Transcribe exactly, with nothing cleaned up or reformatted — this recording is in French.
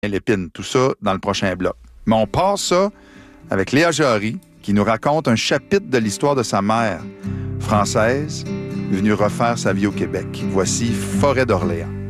Lépine. Tout ça dans le prochain bloc. Mais on part ça avec Léa Jarry, qui nous raconte un chapitre de l'histoire de sa mère, française, venue refaire sa vie au Québec. Voici Forêt d'Orléans.